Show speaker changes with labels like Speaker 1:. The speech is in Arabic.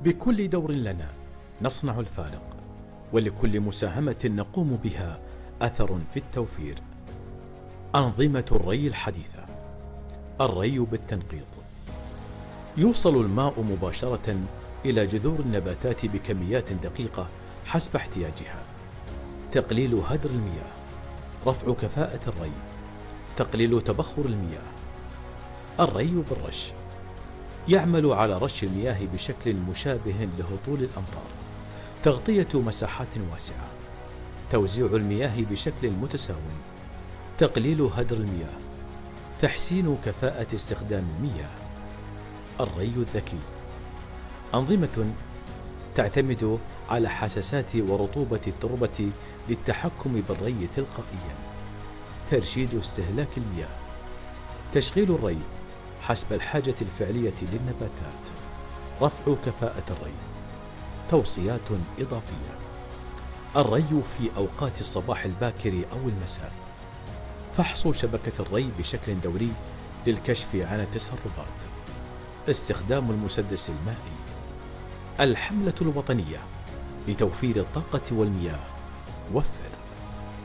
Speaker 1: بكل دور لنا نصنع الفارق، ولكل مساهمة نقوم بها أثر في التوفير. أنظمة الري الحديثة. الري بالتنقيط. يوصل الماء مباشرة إلى جذور النباتات بكميات دقيقة حسب احتياجها. تقليل هدر المياه. رفع كفاءة الري. تقليل تبخر المياه. الري بالرش. يعمل على رش المياه بشكل مشابه لهطول الأمطار. تغطية مساحات واسعة. توزيع المياه بشكل متساو. تقليل هدر المياه. تحسين كفاءة استخدام المياه. الري الذكي. أنظمة تعتمد على حساسات ورطوبة التربة للتحكم بالري تلقائيا. ترشيد استهلاك المياه. تشغيل الري حسب الحاجة الفعلية للنباتات. رفع كفاءة الري. توصيات إضافية. الري في أوقات الصباح الباكر أو المساء. فحص شبكة الري بشكل دوري للكشف عن التسربات. استخدام المسدس المائي. الحملة الوطنية لتوفير الطاقة والمياه. وفر